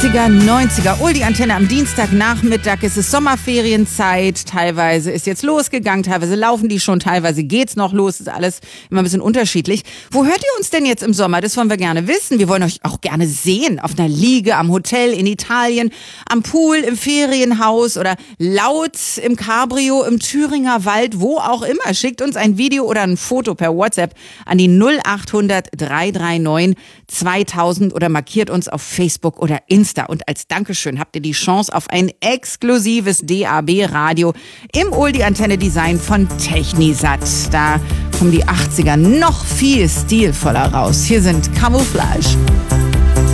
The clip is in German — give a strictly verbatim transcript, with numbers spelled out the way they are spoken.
achtziger, neunziger. Uli Antenne am Dienstagnachmittag. Es ist Sommerferienzeit. Teilweise ist jetzt losgegangen, teilweise laufen die schon, teilweise geht's noch los. Ist alles immer ein bisschen unterschiedlich. Wo hört ihr uns denn jetzt im Sommer? Das wollen wir gerne wissen. Wir wollen euch auch gerne sehen. Auf einer Liege, am Hotel in Italien, am Pool, im Ferienhaus oder laut im Cabrio, im Thüringer Wald, wo auch immer. Schickt uns ein Video oder ein Foto per WhatsApp an die null achthundert, drei drei neun, zweitausend oder markiert uns auf Facebook oder Insta. Und als Dankeschön habt ihr die Chance auf ein exklusives D A B-Radio im Oldie-Antenne-Design von Technisat. Da kommen die achtziger noch viel stilvoller raus. Hier sind Camouflage.